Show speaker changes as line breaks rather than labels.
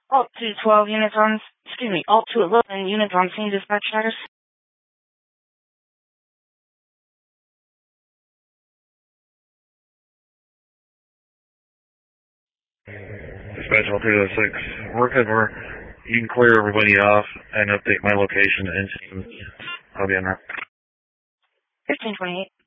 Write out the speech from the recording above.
Alt 212 units on, excuse me, Alt 211 units on scene dispatch status.
Dispatch Alt 206. Work over. You can clear everybody off and update my location and I'll be on there.
1528.